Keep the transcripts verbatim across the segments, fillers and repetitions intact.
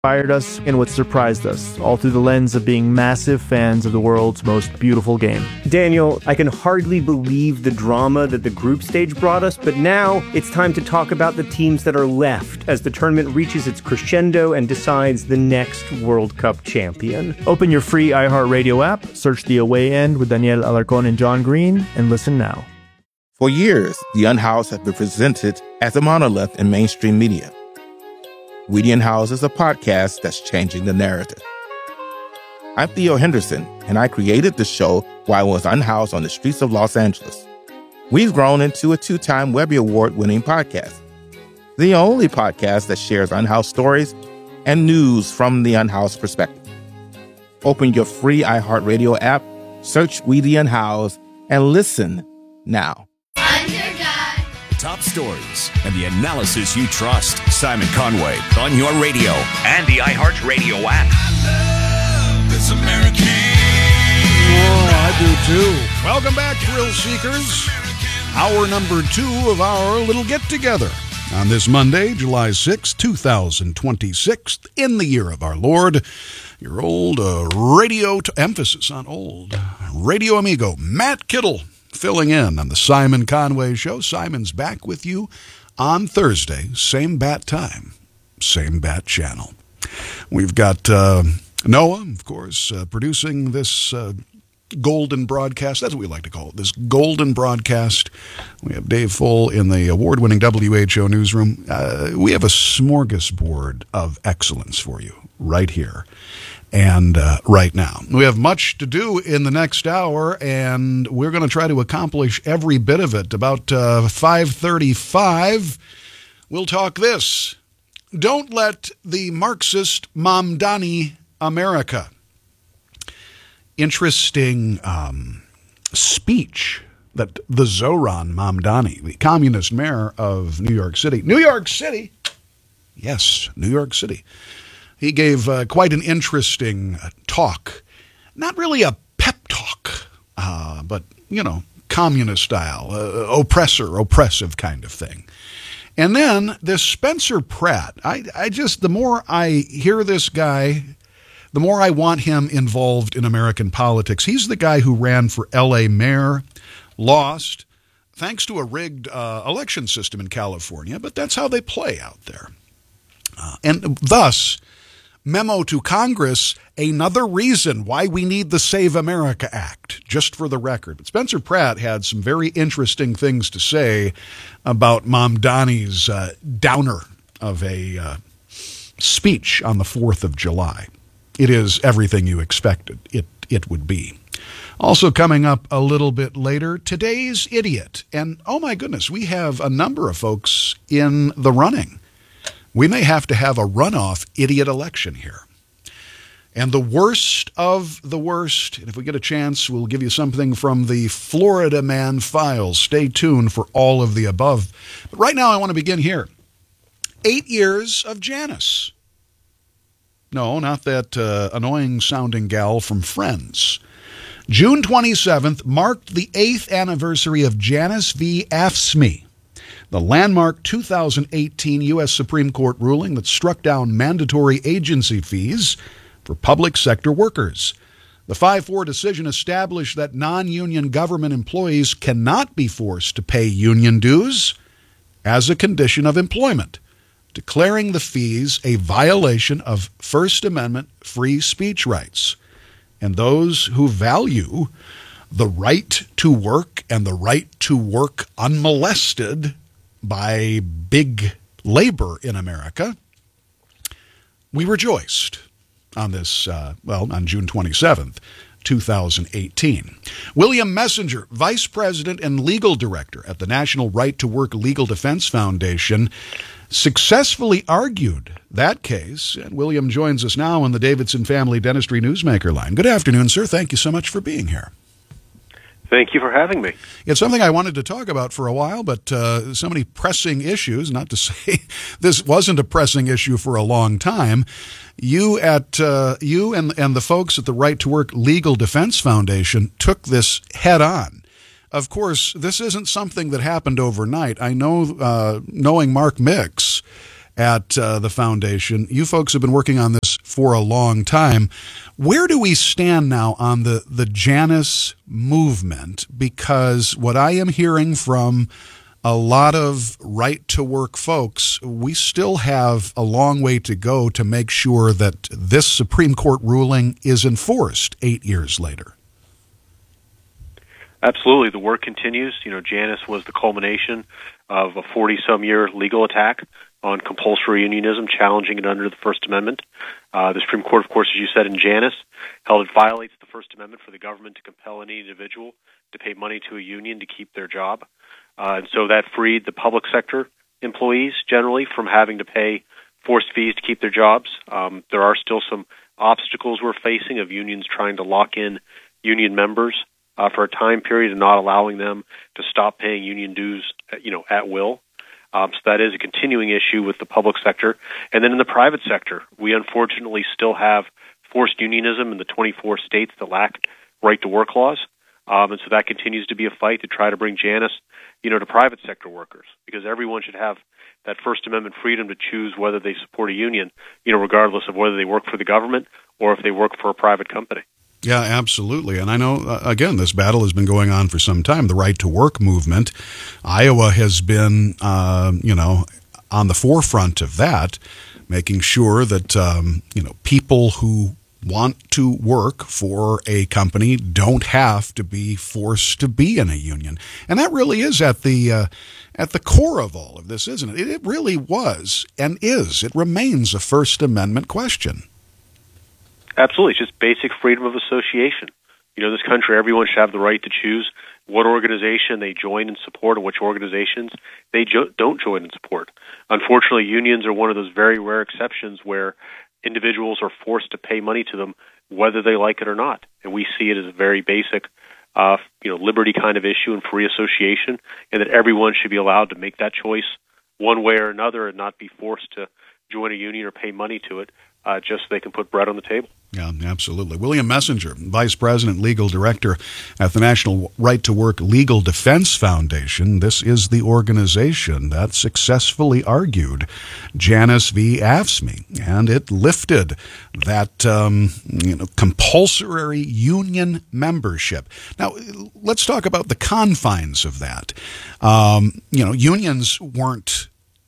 inspired us and what surprised us, all through the lens of being massive fans of the world's most beautiful game. Daniel, I can hardly believe the drama that the group stage brought us, but now it's time to talk about the teams that are left as the tournament reaches its crescendo and decides the next World Cup champion. Open your free iHeartRadio app, search The Away End with Danielle Alarcón and John Green, and listen now. For years, the Unhoused have been presented as a monolith in mainstream media. We the Unhoused is a podcast that's changing the narrative. I'm Theo Henderson, and I created the show while I was unhoused on the streets of Los Angeles. We've grown into a two-time Webby Award-winning podcast, the only podcast that shares unhoused stories and news from the unhoused perspective. Open your free iHeartRadio app, search We the Unhoused, and listen now. Top stories and the analysis you trust. Simon Conway on your radio and the iHeartRadio app. I love this American. Oh, I do too. Welcome back, Thrill Seekers. Hour number two of our little get-together on this Monday, July sixth, twenty twenty-six, in the year of our Lord. Your old uh, radio, t- emphasis on old, radio amigo, Matt Kittle, filling in on the Simon Conway Show. Simon's back with you on Thursday, same bat time, same bat channel. We've got uh, Noah, of course, uh, producing this uh, golden broadcast. That's what we like to call it, this golden broadcast. We have Dave Full in the award-winning W H O newsroom. Uh, we have a smorgasbord of excellence for you right here. And uh, right now, we have much to do in the next hour, and we're going to try to accomplish every bit of it. About uh, five thirty-five, we'll talk this. Don't let the Marxist Mamdani America. Interesting um, speech that the Zohran Mamdani, the communist mayor of New York City, New York City, yes, New York City, he gave uh, quite an interesting uh, talk. Not really a pep talk, uh, but, you know, communist style, uh, oppressor, oppressive kind of thing. And then this Spencer Pratt, I, I just, the more I hear this guy, the more I want him involved in American politics. He's the guy who ran for L A mayor, lost, thanks to a rigged uh, election system in California, but that's how they play out there. Uh, and thus, memo to Congress, another reason why we need the Save America Act, just for the record. But Spencer Pratt had some very interesting things to say about Mamdani's uh, downer of a uh, speech on the fourth of July. It is everything you expected it, it would be. Also coming up a little bit later, today's idiot. And oh my goodness, we have a number of folks in the running. We may have to have a runoff idiot election here. And the worst of the worst, and if we get a chance, we'll give you something from the Florida Man files. Stay tuned for all of the above. But right now I want to begin here. Eight years of Janice. No, not that uh, annoying-sounding gal from Friends. June twenty-seventh marked the eighth anniversary of Janice v. AFSCME, the landmark two thousand eighteen U S Supreme Court ruling that struck down mandatory agency fees for public sector workers. The five four decision established that non-union government employees cannot be forced to pay union dues as a condition of employment, declaring the fees a violation of First Amendment free speech rights. And those who value the right to work and the right to work unmolested by big labor in America, we rejoiced on this, uh, well, on June twenty-seventh, two thousand eighteen. William Messenger, Vice President and Legal Director at the National Right to Work Legal Defense Foundation, successfully argued that case. And William joins us now on the Davidson Family Dentistry Newsmaker line. Good afternoon, sir. Thank you so much for being here. Thank you for having me. It's something I wanted to talk about for a while, but uh, so many pressing issues, not to say this wasn't a pressing issue for a long time. You at uh, you and, and the folks at the Right to Work Legal Defense Foundation took this head on. Of course, this isn't something that happened overnight. I know, uh, knowing Mark Mix, at uh, the foundation. You folks have been working on this for a long time. Where do we stand now on the, the Janus movement? Because what I am hearing from a lot of right-to-work folks, we still have a long way to go to make sure that this Supreme Court ruling is enforced eight years later. Absolutely. The work continues. You know, Janus was the culmination of a forty-some year legal attack on compulsory unionism, challenging it under the First Amendment. Uh, the Supreme Court, of course, as you said, in Janus, held it violates the First Amendment for the government to compel any individual to pay money to a union to keep their job. Uh, and so that freed the public sector employees generally from having to pay forced fees to keep their jobs. Um, there are still some obstacles we're facing of unions trying to lock in union members uh, for a time period and not allowing them to stop paying union dues, you know, at will. Um, so that is a continuing issue with the public sector. And then in the private sector, we unfortunately still have forced unionism in the twenty-four states that lack right-to-work laws. Um, and so that continues to be a fight to try to bring Janus, you know, to private sector workers, because everyone should have that First Amendment freedom to choose whether they support a union, you know, regardless of whether they work for the government or if they work for a private company. Yeah, absolutely. And I know, uh, again, this battle has been going on for some time, the right-to-work movement. Iowa has been, uh, you know, on the forefront of that, making sure that, um, you know, people who want to work for a company don't have to be forced to be in a union. And that really is at the uh, at the core of all of this, isn't it? It really was and is. It remains a First Amendment question. Absolutely. It's just basic freedom of association. You know, in this country, everyone should have the right to choose what organization they join and support and which organizations they jo- don't join and support. Unfortunately, unions are one of those very rare exceptions where individuals are forced to pay money to them whether they like it or not. And we see it as a very basic, uh, you know, liberty kind of issue and free association, and that everyone should be allowed to make that choice one way or another and not be forced to join a union or pay money to it uh, just so they can put bread on the table. Yeah, absolutely. William Messenger, Vice President, Legal Director at the National Right to Work Legal Defense Foundation. This is the organization that successfully argued Janus v. AFSCME, and it lifted that um, you know, compulsory union membership. Now, let's talk about the confines of that. Um, you know, unions weren't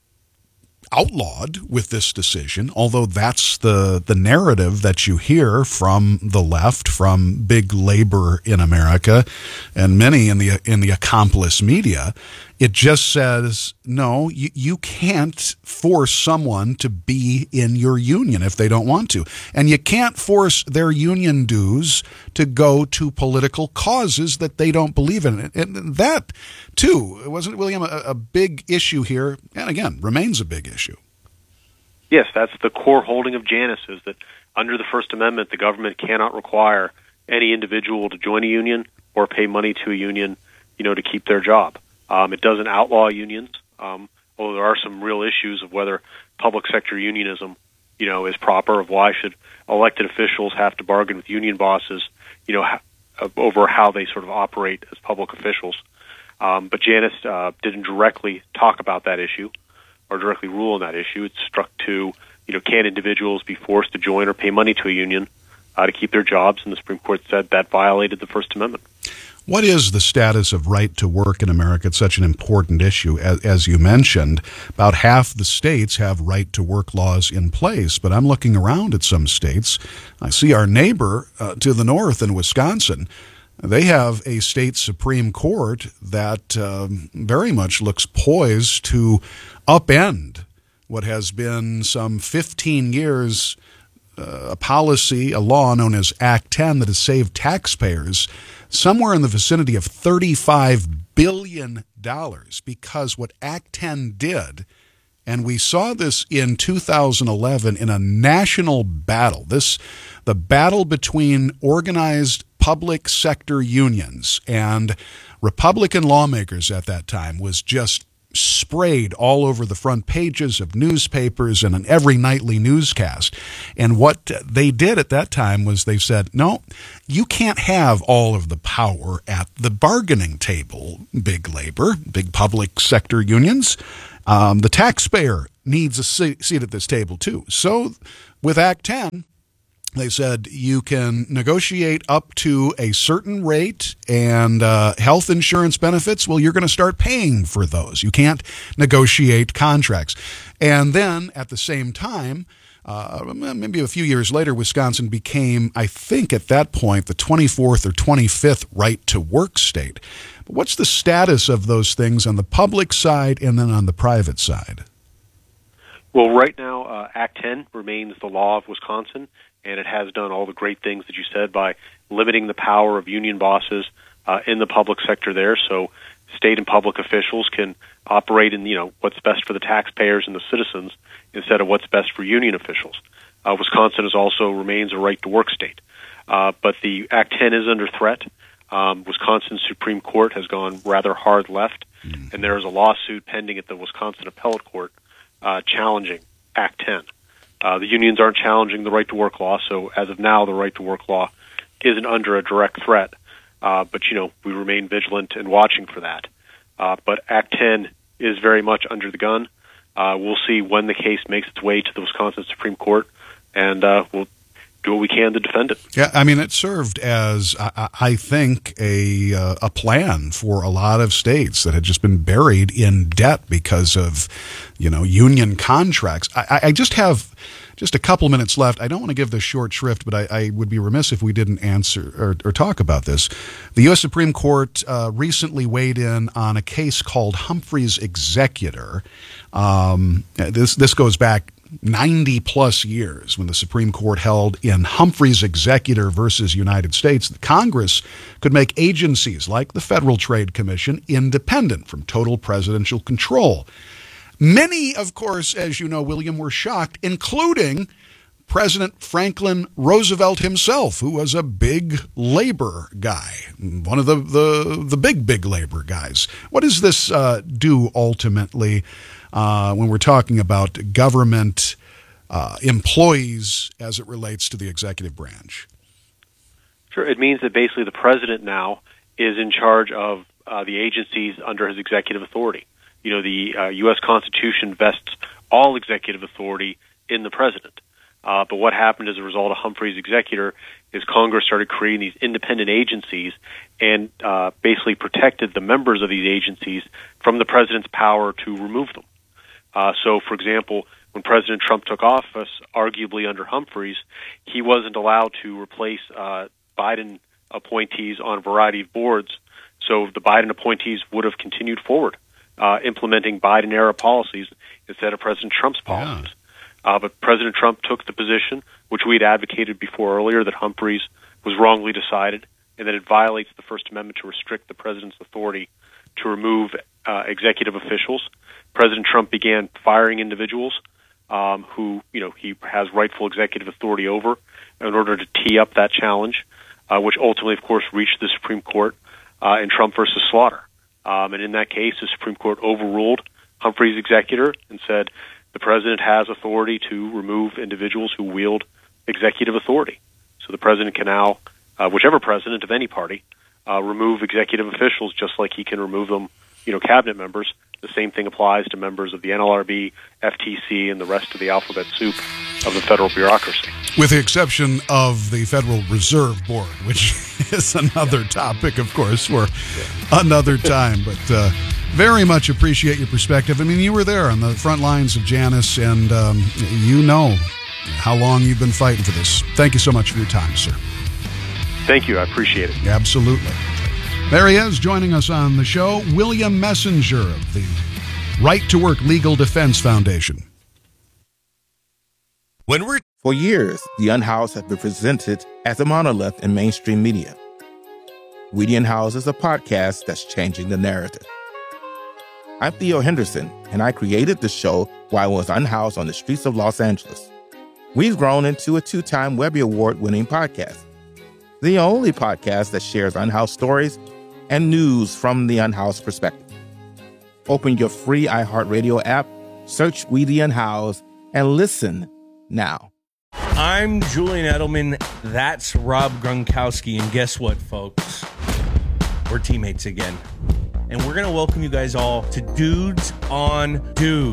outlawed with this decision, although that's the the narrative that you hear from the left, from big labor in America, and many in the in the accomplice media. It just says, no, you, you can't force someone to be in your union if they don't want to. And you can't force their union dues to go to political causes that they don't believe in. And that, too, wasn't, William, a, a big issue here, and again, remains a big issue. Yes, that's the core holding of Janus, is that under the First Amendment, the government cannot require any individual to join a union or pay money to a union, you know, to keep their job. Um, it doesn't outlaw unions, um, although there are some real issues of whether public sector unionism, you know, is proper, of why should elected officials have to bargain with union bosses, you know, ha- over how they sort of operate as public officials. Um, but Janus uh, didn't directly talk about that issue or directly rule on that issue. It struck to, you know, can individuals be forced to join or pay money to a union uh, to keep their jobs? And the Supreme Court said that violated the First Amendment. What is the status of right to work in America? It's such an important issue. As, as you mentioned, about half the states have right to work laws in place, but I'm looking around at some states. I see our neighbor uh, to the north in Wisconsin. They have a state Supreme Court that um, very much looks poised to upend what has been some fifteen years uh, a policy, a law known as Act ten that has saved taxpayers somewhere in the vicinity of thirty-five billion dollars, because what Act ten did, and we saw this in two thousand eleven in a national battle, this the battle between organized public sector unions and Republican lawmakers at that time was just sprayed all over the front pages of newspapers and in every nightly newscast. And what they did at that time was they said, no, you can't have all of the power at the bargaining table, big labor, big public sector unions. Um, the taxpayer needs a seat at this table too. So with Act ten, they said you can negotiate up to a certain rate, and uh, health insurance benefits, well, you're going to start paying for those. You can't negotiate contracts. And then at the same time, uh, maybe a few years later, Wisconsin became, I think at that point, the twenty-fourth or twenty-fifth right to work state. But what's the status of those things on the public side and then on the private side? Well, right now, uh, Act ten remains the law of Wisconsin, and it has done all the great things that you said by limiting the power of union bosses uh, in the public sector there. So state and public officials can operate in, you know, what's best for the taxpayers and the citizens instead of what's best for union officials. Uh, Wisconsin is also remains a right-to-work state. Uh, but the Act ten is under threat. Um, Wisconsin Supreme Court has gone rather hard left, mm. and there is a lawsuit pending at the Wisconsin Appellate Court uh, challenging Act ten. Uh, the unions aren't challenging the right-to-work law, so as of now, the right-to-work law isn't under a direct threat. Uh, but, you know, we remain vigilant and watching for that. Uh, but Act ten is very much under the gun. Uh, we'll see when the case makes its way to the Wisconsin Supreme Court, and uh, we'll do what we can to defend it. Yeah, I mean, it served as, I, I think, a uh, a plan for a lot of states that had just been buried in debt because of, you know, union contracts. I, I just have just a couple minutes left. I don't want to give this short shrift, but I, I would be remiss if we didn't answer or, or talk about this. The U S Supreme Court uh, recently weighed in on a case called Humphrey's Executor. Um, this this goes back ninety plus years when the Supreme Court held in Humphrey's Executor versus United States that Congress could make agencies like the Federal Trade Commission independent from total presidential control. Many, of course, as you know, William, were shocked, including President Franklin Roosevelt himself, who was a big labor guy, one of the, the, the big, big labor guys. What does this uh, do ultimately uh, when we're talking about government uh, employees as it relates to the executive branch? Sure. It means that basically the president now is in charge of uh, the agencies under his executive authority. You know, the uh, U S Constitution vests all executive authority in the president. Uh, but what happened as a result of Humphrey's Executor is Congress started creating these independent agencies and uh, basically protected the members of these agencies from the president's power to remove them. Uh, so, for example, when President Trump took office, arguably under Humphreys, he wasn't allowed to replace uh, Biden appointees on a variety of boards. So the Biden appointees would have continued forward, uh, implementing Biden-era policies instead of President Trump's policies. Yeah. Uh, but President Trump took the position, which we had advocated before earlier, that Humphreys was wrongly decided and that it violates the First Amendment to restrict the president's authority to remove uh, executive officials. President Trump began firing individuals um, who, you know, he has rightful executive authority over in order to tee up that challenge, uh, which ultimately, of course, reached the Supreme Court uh, in Trump versus Slaughter. Um, and in that case, the Supreme Court overruled Humphrey's Executor and said the president has authority to remove individuals who wield executive authority. So the president can now, uh, whichever president of any party, uh, remove executive officials just like he can remove them, you know, cabinet members. The same thing applies to members of the N L R B, F T C, and the rest of the alphabet soup of the federal bureaucracy. With the exception of the Federal Reserve Board, which is another yeah. topic, of course, for yeah. another time. But uh, very much appreciate your perspective. I mean, you were there on the front lines of Janus, and um, you know how long you've been fighting for this. Thank you so much for your time, sir. Thank you. I appreciate it. Absolutely. There he is, joining us on the show, William Messenger of the Right to Work Legal Defense Foundation. When we're For years, the Unhoused have been presented as a monolith in mainstream media. We Unhoused is a podcast that's changing the narrative. I'm Theo Henderson, and I created the show while I was unhoused on the streets of Los Angeles. We've grown into a two-time Webby Award-winning podcast, the only podcast that shares unhoused stories and news from the unhoused perspective. Open your free iHeartRadio app, search We the Unhoused, and listen now. I'm Julian Edelman. That's Rob Gronkowski. And guess what, folks? We're teammates again. And we're going to welcome you guys all to Dudes on Dudes.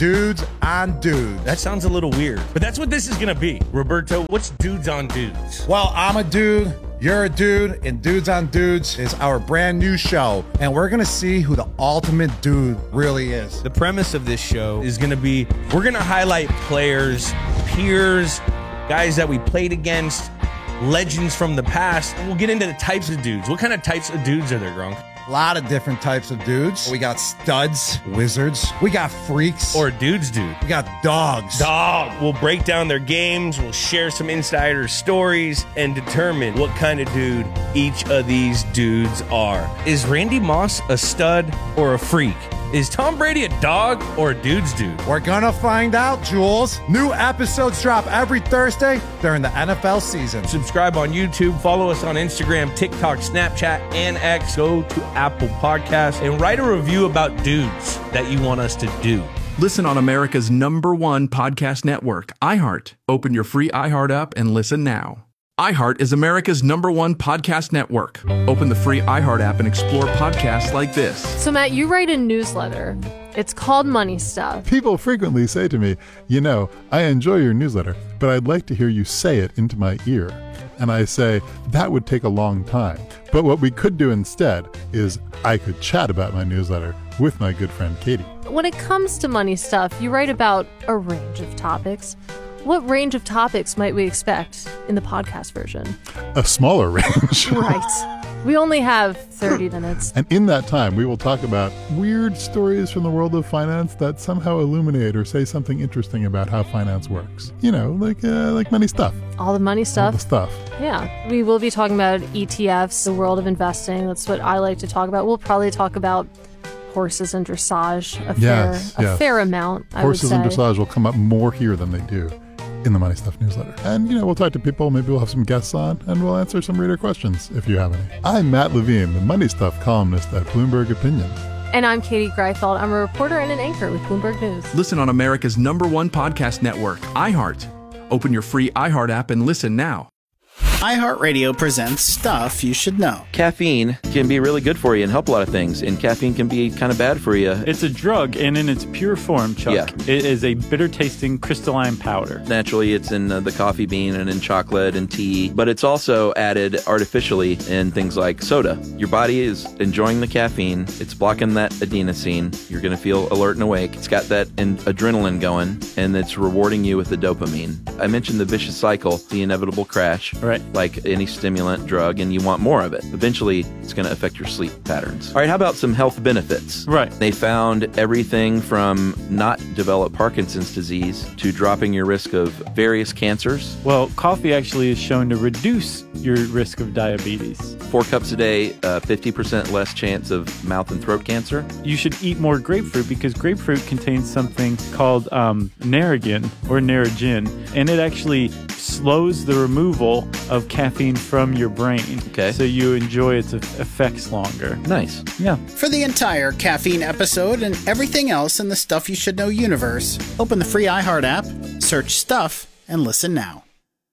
dudes on dudes. That sounds a little weird, but that's what this is going to be. Roberto, what's dudes on dudes? Well, I'm a dude, you're a dude, and Dudes on Dudes is our brand new show, and we're going to see who the ultimate dude really is. The premise of this show is going to be, we're going to highlight players, peers, guys that we played against, legends from the past, and we'll get into the types of dudes. What kind of types of dudes are there, Gronk? A lot of different types of dudes. We got studs, wizards. We got freaks. Or dudes dude. We got dogs. Dog. We'll break down their games, we'll share some insider stories, and determine what kind of dude each of these dudes are. Is Randy Moss a stud or a freak? Is Tom Brady a dog or a dude's dude? We're gonna find out, Jules. New episodes drop every Thursday during the N F L season. Subscribe on YouTube, follow us on Instagram, TikTok, Snapchat, and X. Go to Apple Podcasts and write a review about dudes that you want us to do. Listen on America's number one podcast network, iHeart. Open your free iHeart app and listen now. iHeart is America's number one podcast network. Open the free iHeart app and explore podcasts like this. So, Matt, you write a newsletter. It's called Money Stuff. People frequently say to me, you know, I enjoy your newsletter, but I'd like to hear you say it into my ear. And I say, that would take a long time. But what we could do instead is I could chat about my newsletter with my good friend Katie. When it comes to money stuff, you write about a range of topics. What range of topics might we expect in the podcast version? A smaller range. Right. We only have thirty minutes. And in that time, we will talk about weird stories from the world of finance that somehow illuminate or say something interesting about how finance works. You know, like uh, like money stuff. All the money stuff. All the stuff. Yeah. We will be talking about E T Fs, the world of investing. That's what I like to talk about. We'll probably talk about horses and dressage a yes, fair, yes. a fair amount, I Horses would and say. dressage will come up more here than they do in the Money Stuff newsletter. And, you know, we'll talk to people, maybe we'll have some guests on, and we'll answer some reader questions, if you have any. I'm Matt Levine, the Money Stuff columnist at Bloomberg Opinion. And I'm Katie Greifeld. I'm a reporter and an anchor with Bloomberg News. Listen on America's number one podcast network, iHeart. Open your free iHeart app and listen now. iHeartRadio presents Stuff You Should Know. Caffeine can be really good for you and help a lot of things, and caffeine can be kind of bad for you. It's a drug, and in its pure form, Chuck, yeah. it is a bitter-tasting crystalline powder. Naturally, it's in uh, the coffee bean and in chocolate and tea, but it's also added artificially in things like soda. Your body is enjoying the caffeine. It's blocking that adenosine. You're going to feel alert and awake. It's got that in- adrenaline going, and it's rewarding you with the dopamine. I mentioned the vicious cycle, the inevitable crash. Right. Like any stimulant drug, and you want more of it. Eventually, it's going to affect your sleep patterns. All right, how about some health benefits? Right. They found everything from not develop Parkinson's disease to dropping your risk of various cancers. Well, coffee actually is shown to reduce your risk of diabetes. Four cups a day, uh, fifty percent less chance of mouth and throat cancer. You should eat more grapefruit because grapefruit contains something called um, Narragin or Narragin, and it actually slows the removal of caffeine from your brain. Okay. So you enjoy its effects longer. Nice. Yeah. For the entire caffeine episode and everything else in the Stuff You Should Know universe, open the free iHeart app, search Stuff, and listen now.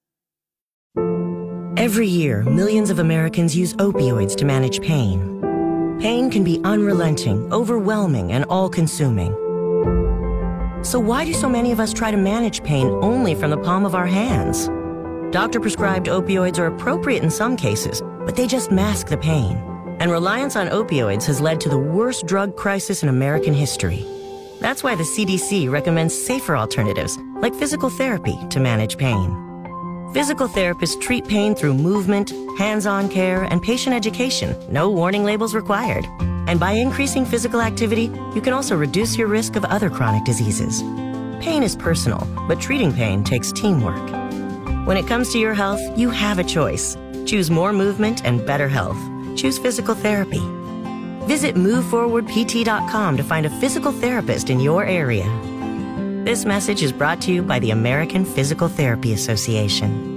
Every year, millions of Americans use opioids to manage pain. Pain can be unrelenting, overwhelming, and all-consuming. So why do so many of us try to manage pain only from the palm of our hands? Doctor-prescribed opioids are appropriate in some cases, but they just mask the pain. And reliance on opioids has led to the worst drug crisis in American history. That's why the C D C recommends safer alternatives, like physical therapy, to manage pain. Physical therapists treat pain through movement, hands-on care, and patient education. No warning labels required. And by increasing physical activity, you can also reduce your risk of other chronic diseases. Pain is personal, but treating pain takes teamwork. When it comes to your health, you have a choice. Choose more movement and better health. Choose physical therapy. Visit move forward p t dot com to find a physical therapist in your area. This message is brought to you by the American Physical Therapy Association.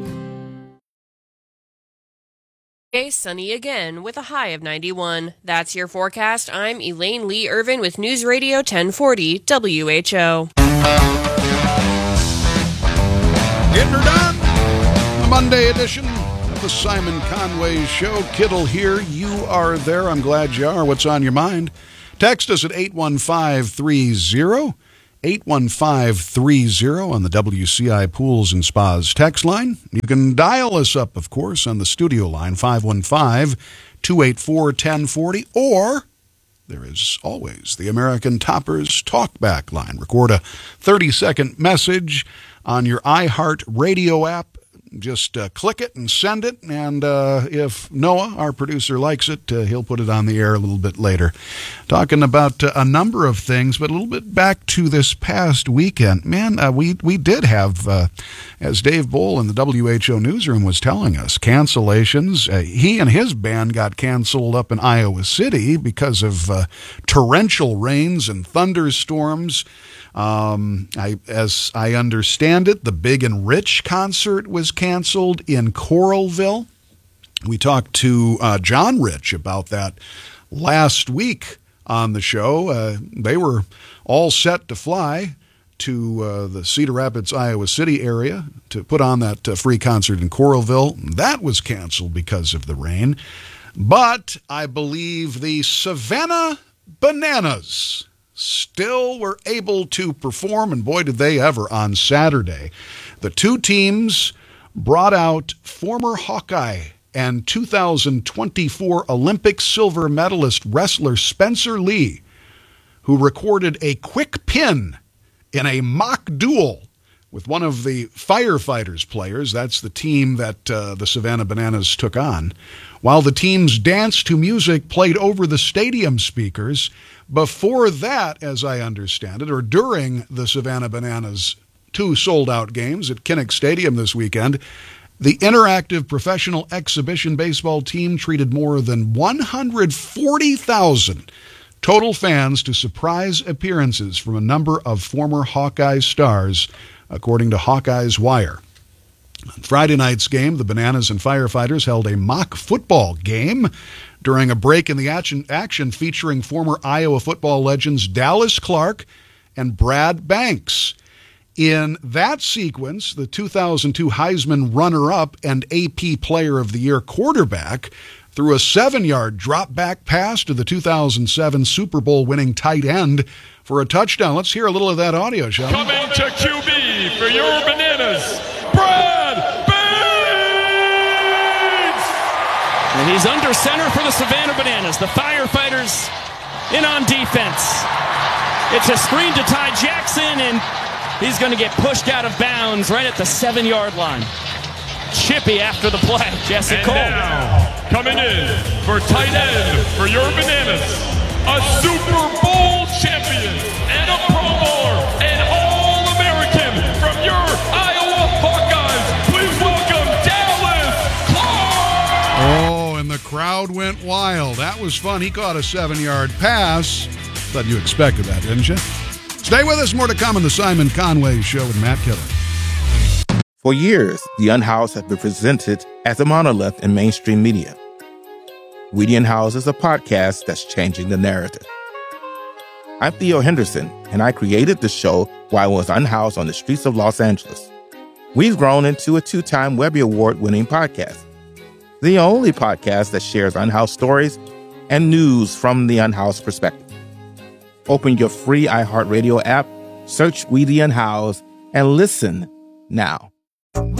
Hey, sunny again with a high of ninety-one. That's your forecast. I'm Elaine Lee Irvin with News Radio ten forty W H O. Getting her done. The Monday edition of the Simon Conway Show. Kittle here. You are there. I'm glad you are. What's on your mind? Text us at eight one five three zero. eight one five three zero on the W C I Pools and Spas text line. You can dial us up, of course, on the studio line, five one five, two eight four, one zero four zero, or there is always the American Toppers Talkback line. Record a thirty-second message on your iHeart Radio app. Just uh, click it and send it, and uh, if Noah, our producer, likes it, uh, he'll put it on the air a little bit later. Talking about uh, a number of things, but a little bit back to this past weekend. Man, uh, we, we did have, uh, as Dave Bohl in the W H O newsroom was telling us, cancellations. Uh, he and his band got canceled up in Iowa City because of uh, torrential rains and thunderstorms. Um, I, as I understand it, the Big and Rich concert was canceled in Coralville. We talked to uh, John Rich about that last week on the show. Uh, they were all set to fly to uh, the Cedar Rapids, Iowa City area to put on that uh, free concert in Coralville. That was canceled because of the rain. But I believe the Savannah Bananas still were able to perform, and boy, did they ever on Saturday. The two teams brought out former Hawkeye and two thousand twenty-four Olympic silver medalist wrestler Spencer Lee, who recorded a quick pin in a mock duel with one of the Firefighters players. That's the team that uh, the Savannah Bananas took on. While the teams danced to music played over the stadium speakers. Before that, as I understand it, or during the Savannah Bananas two sold-out games at Kinnick Stadium this weekend, the interactive professional exhibition baseball team treated more than one hundred forty thousand total fans to surprise appearances from a number of former Hawkeye stars, according to Hawkeye's Wire. On Friday night's game, the Bananas and Firefighters held a mock football game during a break in the action, action featuring former Iowa football legends Dallas Clark and Brad Banks. In that sequence, the two thousand two Heisman runner-up and A P Player of the Year quarterback threw a seven-yard drop-back pass to the two thousand seven Super Bowl-winning tight end for a touchdown. Let's hear a little of that audio, shall we? Coming to Q B for your Bananas, Brad Baines! And he's under center for the Savannah Bananas. The Firefighters in on defense. It's a screen to Ty Jackson, and he's going to get pushed out of bounds right at the seven-yard line. Chippy after the play, Jesse and Cole. Now, coming in for tight end for your Bananas, a Super Bowl champion and a Pro Bowler and All-American from your Iowa Hawkeyes. Please welcome Dallas Clark! Oh, and the crowd went wild. That was fun. He caught a seven-yard pass. Thought you expected that, didn't you? Stay with us. More to come on the Simon Conway Show with Matt Killer. For years, The Unhoused have been presented as a monolith in mainstream media. We the Unhoused is a podcast that's changing the narrative. I'm Theo Henderson, and I created the show while I was unhoused on the streets of Los Angeles. We've grown into a two-time Webby Award-winning podcast, the only podcast that shares unhoused stories and news from the unhoused perspective. Open your free iHeartRadio app, search We the Unhoused, and listen now.